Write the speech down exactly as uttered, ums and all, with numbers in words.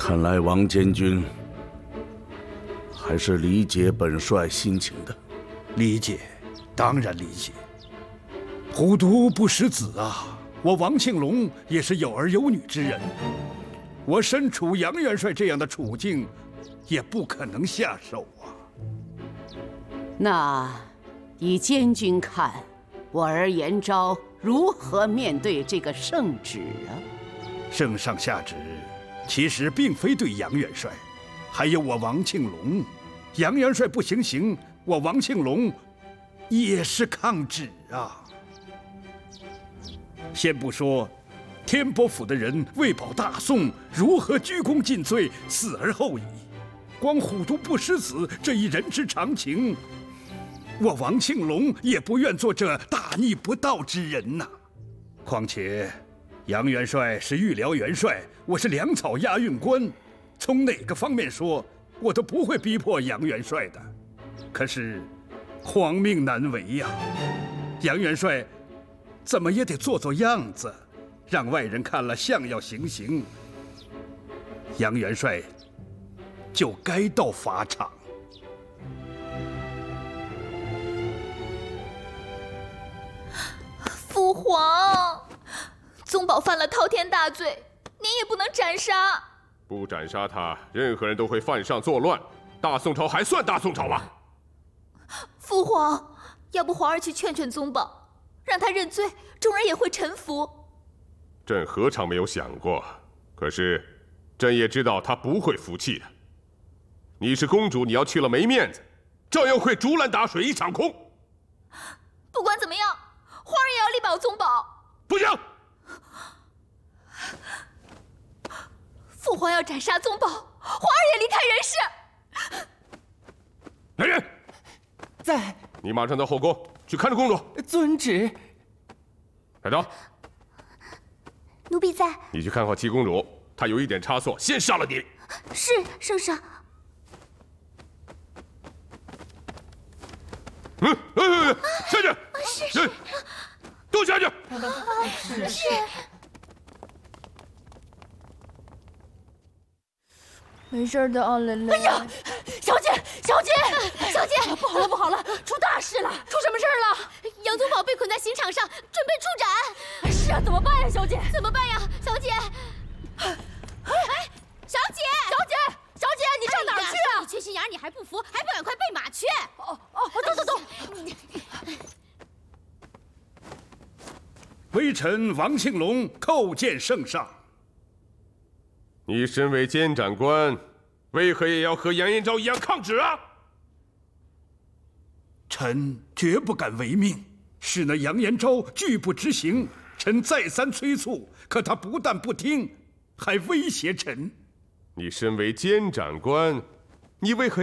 看来王监军还是理解本帅心情的。 理解，当然理解。虎毒不食子啊！我王庆龙也是有儿有女之人，我身处杨元帅这样的处境，也不可能下手啊。 那以监军看，我儿严昭如何面对这个圣旨啊？ 圣上下旨，其实并非对杨元帅，还有我王庆龙。杨元帅不行刑，我王庆龙也是抗旨啊。先不说天波府的人为保大宋，如何鞠躬尽瘁，死而后已，光虎毒不食子这一人之常情，我王庆龙也不愿做这大逆不道之人呐。况且杨元帅是御辽元帅，我是粮草押运官，从哪个方面说，我都不会逼迫杨元帅的。可是皇命难违呀，杨元帅怎么也得做做样子，让外人看了像要行刑。杨元帅就该到法场。 父皇，宗保犯了滔天大罪，您也不能斩杀。 不斩杀他，任何人都会犯上作乱，大宋朝还算大宋朝吗？ 父皇，要不皇儿去劝劝宗保，让他认罪，众人也会臣服。 朕何尝没有想过，可是朕也知道他不会服气的。你是公主，你要去了没面子，照样会竹篮打水一场空。 不管怎么样，皇儿也要力保宗保。 不行！ 父皇要斩杀宗保，皇儿也离开人世。 来人， 在。 你马上到后宫去看着公主。 遵旨。 快走。 奴婢在。 你去看好七公主，她有一点差错，先杀了你。 是，圣上。 嗯，哎，下去。 是。 都下去。 是。是。 没事的啊，蕾蕾。 哎呀，小姐，小姐，小姐，不好了，不好了，出大事了！出什么事了？杨宗保被捆在刑场上，准备处斩。是啊，怎么办呀，小姐？怎么办呀，小姐？哎，小姐，小姐，小姐，你上哪儿去啊？你缺心眼，你还不服，还不赶快备马去？哦哦，走走走。 微臣王庆龙叩见圣上。 你身为监斩官，为何也要和杨延昭一样抗旨啊？ 臣绝不敢违命，是那杨延昭拒不执行，臣再三催促，可他不但不听，还威胁臣。 你身为监斩官，你为何